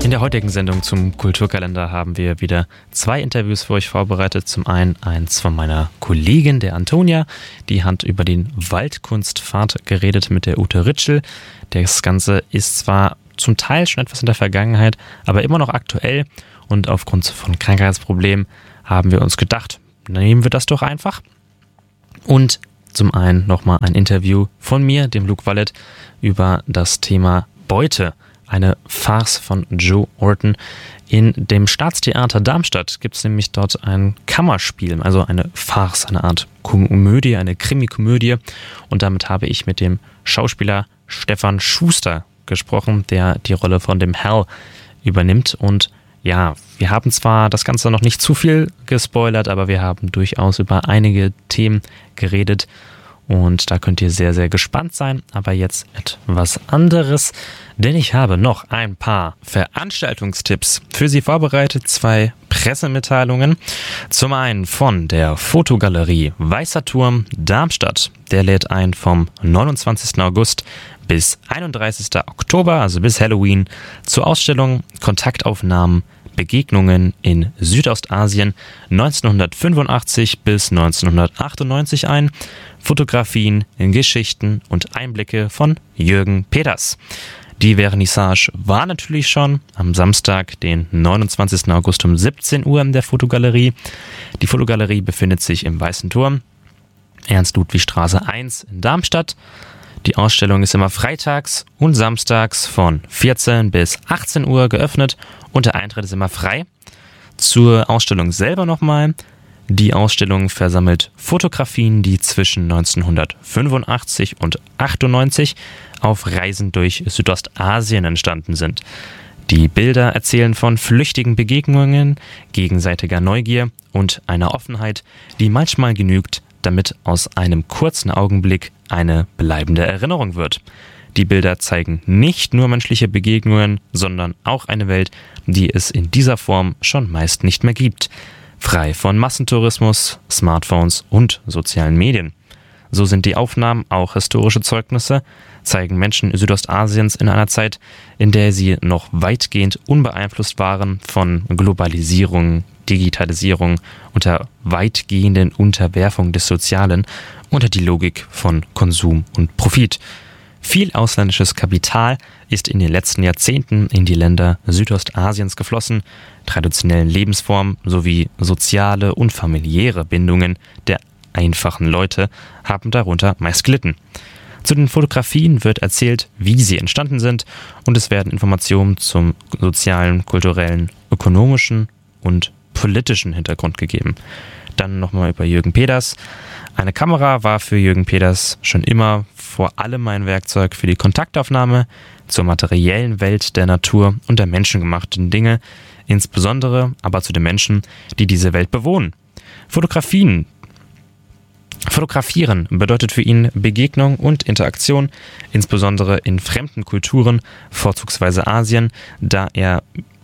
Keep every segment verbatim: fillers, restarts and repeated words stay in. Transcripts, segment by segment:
In der heutigen Sendung zum Kulturkalender haben wir wieder zwei Interviews für euch vorbereitet. Zum einen eins von meiner Kollegin, der Antonia. Die hat über den Waldkunstpfad geredet mit der Ute Ritschel. Das Ganze ist zwar zum Teil schon etwas in der Vergangenheit, aber immer noch aktuell. Und aufgrund von Krankheitsproblemen haben wir uns gedacht, nehmen wir das doch einfach. Und zum einen nochmal ein Interview von mir, dem Luke Wallet, über das Thema Beute. Eine Farce von Joe Orton. In dem Staatstheater Darmstadt gibt es nämlich dort ein Kammerspiel, also eine Farce, eine Art Komödie, eine Krimi-Komödie. Und damit habe ich mit dem Schauspieler Stefan Schuster gesprochen, der die Rolle von dem Hal übernimmt. Und ja, wir haben zwar das Ganze noch nicht zu viel gespoilert, aber wir haben durchaus über einige Themen geredet. Und da könnt ihr sehr, sehr gespannt sein. Aber jetzt etwas anderes, denn ich habe noch ein paar Veranstaltungstipps für Sie vorbereitet. Zwei Pressemitteilungen. Zum einen von der Fotogalerie Weißer Turm Darmstadt. Der lädt ein vom neunundzwanzigsten August bis einunddreißigsten Oktober, also bis Halloween, zur Ausstellung Kontaktaufnahmen Begegnungen in Südostasien neunzehnhundertfünfundachtzig bis neunzehnhundertachtundneunzig ein. Fotografien, Geschichten und Einblicke von Jürgen Peters. Die Vernissage war natürlich schon am Samstag, den neunundzwanzigsten August um siebzehn Uhr in der Fotogalerie. Die Fotogalerie befindet sich im Weißen Turm, Ernst-Ludwig-Straße eins in Darmstadt. Die Ausstellung ist immer freitags und samstags von vierzehn bis achtzehn Uhr geöffnet und der Eintritt ist immer frei. Zur Ausstellung selber nochmal. Die Ausstellung versammelt Fotografien, die zwischen neunzehnhundertfünfundachtzig und achtundneunzig auf Reisen durch Südostasien entstanden sind. Die Bilder erzählen von flüchtigen Begegnungen, gegenseitiger Neugier und einer Offenheit, die manchmal genügt, damit aus einem kurzen Augenblick eine bleibende Erinnerung wird. Die Bilder zeigen nicht nur menschliche Begegnungen, sondern auch eine Welt, die es in dieser Form schon meist nicht mehr gibt. Frei von Massentourismus, Smartphones und sozialen Medien. So sind die Aufnahmen auch historische Zeugnisse, zeigen Menschen Südostasiens in einer Zeit, in der sie noch weitgehend unbeeinflusst waren von Globalisierung, Digitalisierung, unter weitgehenden Unterwerfung des Sozialen, unter die Logik von Konsum und Profit. Viel ausländisches Kapital ist in den letzten Jahrzehnten in die Länder Südostasiens geflossen. Traditionellen Lebensformen sowie soziale und familiäre Bindungen der einfachen Leute haben darunter meist gelitten. Zu den Fotografien wird erzählt, wie sie entstanden sind, und es werden Informationen zum sozialen, kulturellen, ökonomischen und politischen Hintergrund gegeben. Dann nochmal über Jürgen Peters. Eine Kamera war für Jürgen Peters schon immer vor allem ein Werkzeug für die Kontaktaufnahme zur materiellen Welt der Natur und der menschengemachten Dinge, insbesondere aber zu den Menschen, die diese Welt bewohnen. Fotografien Fotografieren bedeutet für ihn Begegnung und Interaktion, insbesondere in fremden Kulturen, vorzugsweise Asien, da er,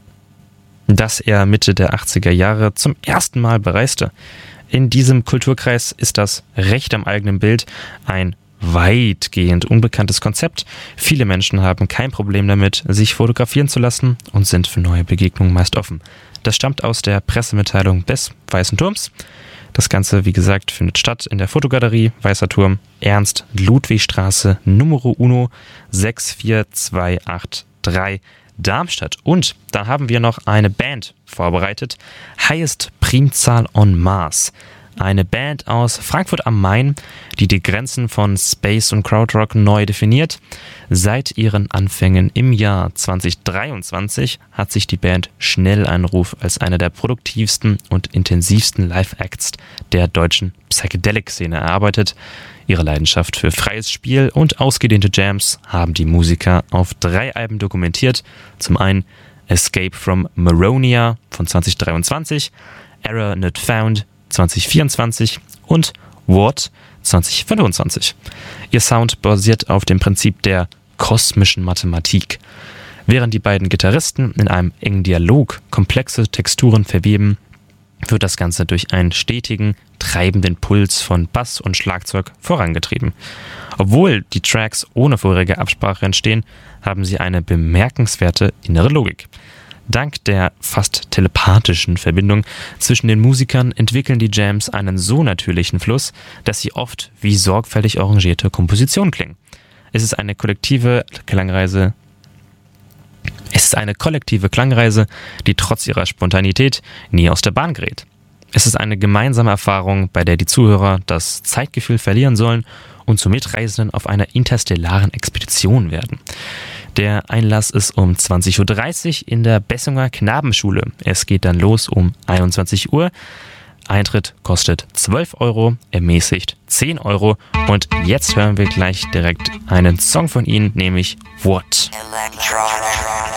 das er Mitte der achtziger Jahre zum ersten Mal bereiste. In diesem Kulturkreis ist das Recht am eigenen Bild ein weitgehend unbekanntes Konzept. Viele Menschen haben kein Problem damit, sich fotografieren zu lassen und sind für neue Begegnungen meist offen. Das stammt aus der Pressemitteilung des Weißen Turms. Das Ganze, wie gesagt, findet statt in der Fotogalerie Weißer Turm, Ernst-Ludwig-Straße Numero uno sechs vier zwei acht drei Darmstadt. Und da haben wir noch eine Band vorbereitet. Highest Primzahl on Mars. Eine Band aus Frankfurt am Main, die die Grenzen von Space und Krautrock neu definiert. Seit ihren Anfängen im Jahr zweitausenddreiundzwanzig hat sich die Band schnell einen Ruf als einer der produktivsten und intensivsten Live-Acts der deutschen Psychedelic-Szene erarbeitet. Ihre Leidenschaft für freies Spiel und ausgedehnte Jams haben die Musiker auf drei Alben dokumentiert. Zum einen Escape from Maronia von zweitausenddreiundzwanzig, Error Not Found zwanzig vierundzwanzig und What zwanzig fünfundzwanzig. Ihr Sound basiert auf dem Prinzip der kosmischen Mathematik. Während die beiden Gitarristen in einem engen Dialog komplexe Texturen verweben, wird das Ganze durch einen stetigen, treibenden Puls von Bass und Schlagzeug vorangetrieben. Obwohl die Tracks ohne vorherige Absprache entstehen, haben sie eine bemerkenswerte innere Logik. Dank der fast telepathischen Verbindung zwischen den Musikern entwickeln die Jams einen so natürlichen Fluss, dass sie oft wie sorgfältig arrangierte Kompositionen klingen. Es ist eine kollektive Klangreise, es ist eine kollektive Klangreise, die trotz ihrer Spontanität nie aus der Bahn gerät. Es ist eine gemeinsame Erfahrung, bei der die Zuhörer das Zeitgefühl verlieren sollen und zu Mitreisenden auf einer interstellaren Expedition werden. Der Einlass ist um zwanzig Uhr dreißig in der Bessunger Knabenschule. Es geht dann los um einundzwanzig Uhr. Eintritt kostet zwölf Euro, ermäßigt zehn Euro. Und jetzt hören wir gleich direkt einen Song von ihnen, nämlich What?